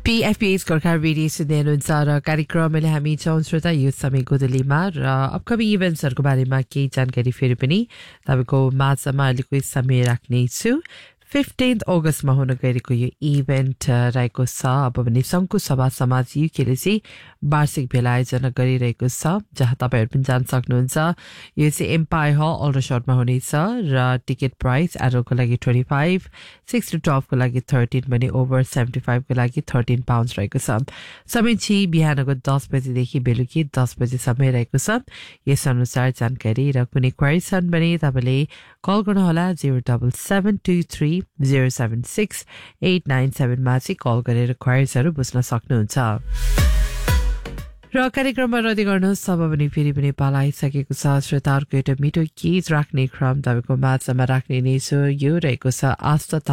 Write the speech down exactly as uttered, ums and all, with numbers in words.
P F P S Gorkha radio सुन्दै हुनुहुन्छ र कार्यक्रमले हामी छौं श्रोता यो समय गोदलीमा र अपकमिङ इभेन्ट्सहरुको बारेमा केही जानकारी फेरि पनि तपाईको माझमा अहिलेको समय राख्ने छु fifteenth August मा हुन गएको यो इभेन्ट रहेको छ अब भने संघको सभा समाज युकेले चाहिँ वार्षिक भेला आयोजना गरिरहेको छ जहाँ तपाईहरु पनि जान सक्नुहुन्छ यो चाहिँ एम्पायर हल अल्डरसटमा हुनेछ र टिकट प्राइस एडल्टको लागि twenty-five six to twelve को लागि thirteen भने ओभर seventy-five को लागि thirteen pounds रहेको छ समय चाहिँ बिहानको ten बजे देखि बेलुकी ten बजे सम्म रहेको छ यस अनुसार जानकारी र कुनै क्वेरी छन् भने तपाईले कल गर्नु होला zero seven seven two three zero seven six eight nine seven मा चाहिँ कल गरेर क्वेरीजहरु बुझ्न सक्नुहुन्छ र कार्यक्रममा रद्द गर्नुहोस् अब पनि फेरि पनि पालाइसकेको छ श्रोताहरुको एउटा मिठो गीत राख्ने क्रम तपाईको माझमा राख्ने नै छु यो रहेको छ आस्था